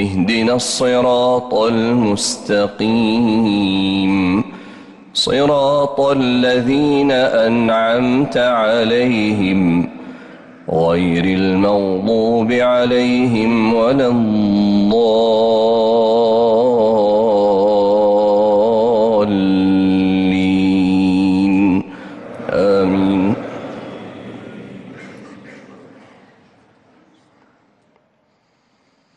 اهدنا الصراط المستقيم صراط الذين أنعمت عليهم غير المغضوب عليهم ولا الضالين.